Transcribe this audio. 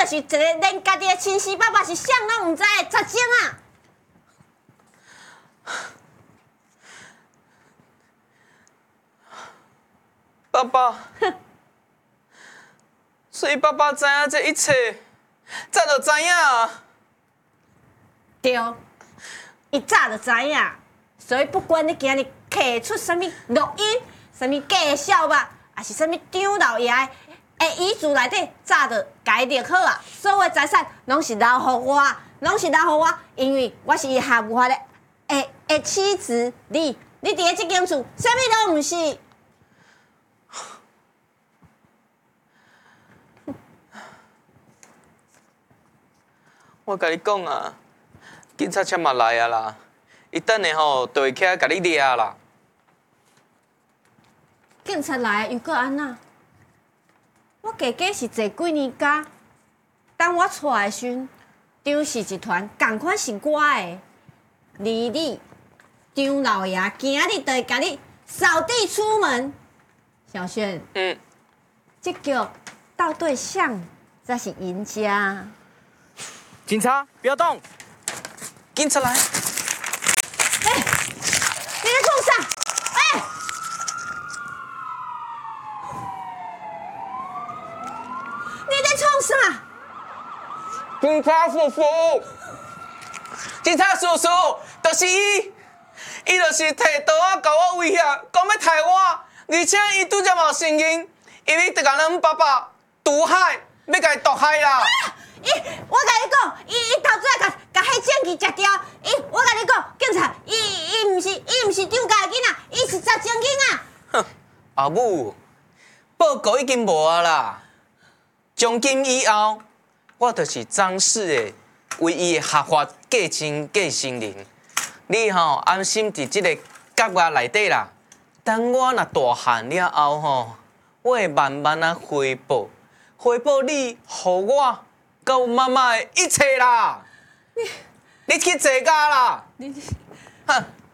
就是一个连家己的亲生爸爸是谁拢唔知的杂种啊！ 爸爸，所以爸爸知影这一切，早就知影啊。 对，伊早就知影，所以不管你今日摕出什么录音、什么假的笑话，还是什么张老爷的遗嘱内底，早就改列好啊。所有的财产拢是留互我，因为我是伊合法的妻子。你伫咧这间厝，啥物都毋是。 我甲你讲啊，警察车嘛来啊啦，伊等下吼就会起来甲你抓啦。 警察来又搁安那？我家家是坐几年假，等我出来的时阵，张氏集团共款是我的。而你张老爷今日就会甲你扫地出门。小轩，这局到对象才是赢家。 警察，不要动！ 警察来！ 你在冲啥？你在冲啥？ 警察叔叔，警察叔叔，就是伊就是摕刀仔甲我威胁，讲要杀我，而且伊拄则嘛有承认，因为就甲咱爸爸毒害，要甲伊毒害啦。 我甲你讲，伊头拄仔甲迄证据食掉。我甲你讲，警察，伊毋是张家的囡仔，伊是杂种囡仔。 哼，阿母，报告已经无啊啦。从今以后，我就是张氏的唯一的合法继承人。你安心伫即个监狱内底啦。等我若大汉了后我会慢慢啊回报你，互我甲妈妈的一切啦。你去坐家啦。哼。